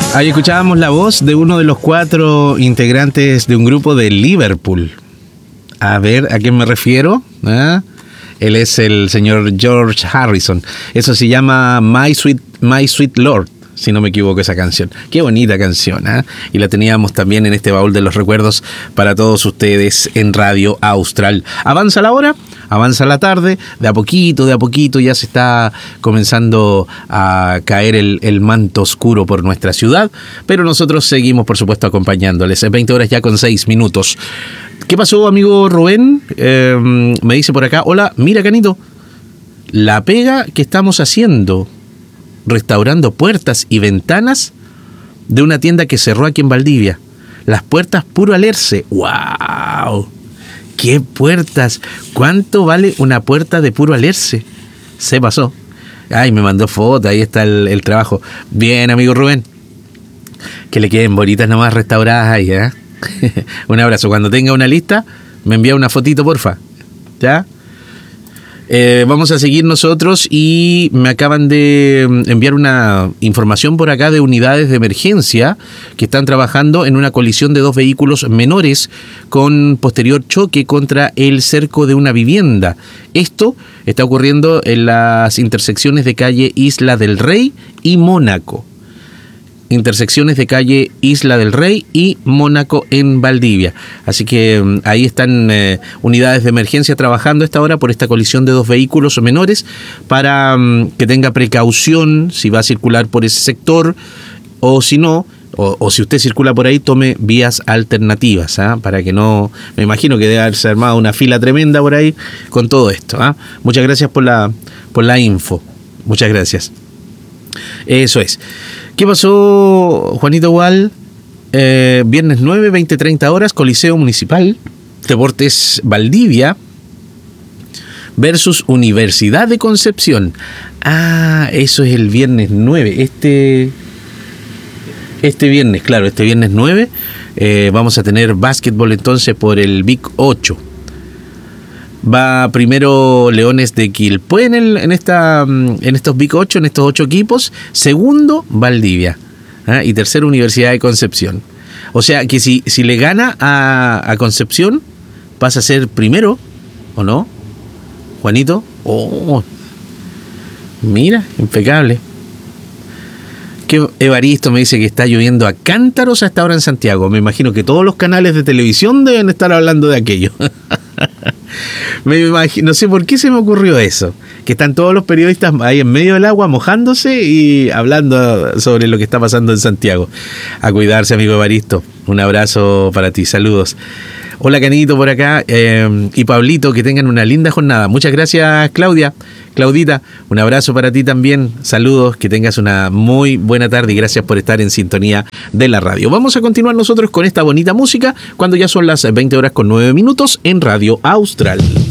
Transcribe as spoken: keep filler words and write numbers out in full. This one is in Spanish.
Ahí escuchábamos la voz de uno de los cuatro integrantes de un grupo de Liverpool. A ver, ¿a quién me refiero? ¿Ah? Él es el señor George Harrison. Eso se llama My Sweet, My Sweet Lord, si no me equivoco, esa canción. Qué bonita canción, ¿eh? Y la teníamos también en este baúl de los recuerdos para todos ustedes en Radio Austral. Avanza la hora, avanza la tarde, de a poquito, de a poquito ya se está comenzando a caer el, el manto oscuro por nuestra ciudad, pero nosotros seguimos, por supuesto, acompañándoles. Es veinte horas ya con seis minutos. ¿Qué pasó, amigo Rubén? Eh, me dice por acá, hola, mira, Canito, la pega que estamos haciendo restaurando puertas y ventanas de una tienda que cerró aquí en Valdivia. Las puertas puro alerce. ¡Wow! ¡Qué puertas! ¿Cuánto vale una puerta de puro alerce? Se pasó. Ay, me mandó foto, ahí está el, el trabajo. Bien, amigo Rubén. Que le queden bonitas nomás restauradas ahí, ¿eh? Un abrazo. Cuando tenga una lista, me envía una fotito, porfa. ¿Ya? Eh, vamos a seguir nosotros y me acaban de enviar una información por acá de unidades de emergencia que están trabajando en una colisión de dos vehículos menores con posterior choque contra el cerco de una vivienda. Esto está ocurriendo en las intersecciones de calle Isla del Rey y Mónaco. Intersecciones de calle Isla del Rey y Mónaco en Valdivia. Así que um, ahí están eh, unidades de emergencia trabajando a esta hora por esta colisión de dos vehículos menores para um, que tenga precaución si va a circular por ese sector o si no, o, o si usted circula por ahí, tome vías alternativas, ¿ah? Para que no, me imagino que debe haberse armado una fila tremenda por ahí con todo esto, ¿ah? Muchas gracias por la, por la info. Muchas gracias. Eso es. ¿Qué pasó, Juanito Gual? Eh, viernes nueve, veinte, treinta horas, Coliseo Municipal, Deportes Valdivia versus Universidad de Concepción. Ah, eso es el viernes nueve. Este, este viernes, claro, este viernes nueve eh, vamos a tener básquetbol entonces por el Big ocho. Va primero Leones de Quilpué en, el, en, esta, en estos Big ocho, en estos ocho equipos. Segundo, Valdivia. ¿eh? Y tercero, Universidad de Concepción. O sea que si, si le gana a, a Concepción, pasa a ser primero, ¿o no? Juanito. Oh, mira, impecable. Que Evaristo me dice que está lloviendo a cántaros a esta hora en Santiago. Me imagino que todos los canales de televisión deben estar hablando de aquello. Me imagino, no sé por qué se me ocurrió eso, que están todos los periodistas ahí en medio del agua mojándose y hablando sobre lo que está pasando en Santiago. A cuidarse, amigo Evaristo. Un abrazo para ti, saludos. Hola, Canito, por acá, eh, y Pablito, que tengan una linda jornada. Muchas gracias, Claudia. Claudita, un abrazo para ti también. Saludos, que tengas una muy buena tarde y gracias por estar en sintonía de la radio. Vamos a continuar nosotros con esta bonita música cuando ya son las veinte horas con nueve minutos en Radio Austral.